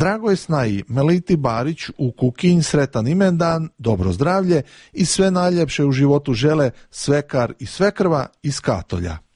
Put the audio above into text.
Dragoj snaji Meliti Barić u Kukinj sretan imendan, dobro zdravlje i sve najljepše u životu žele svekar i svekrva iz Katolja.